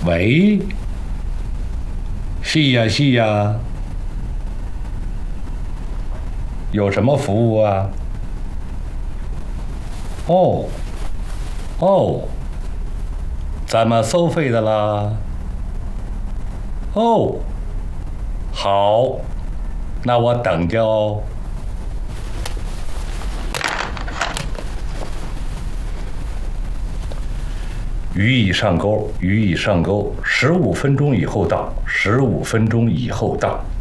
喂，是呀是呀，有什么服务啊？哦哦，怎么收费的啦？哦，好，那我等着哦。鱼已上钩，鱼已上钩，15分钟以后到，15分钟以后到。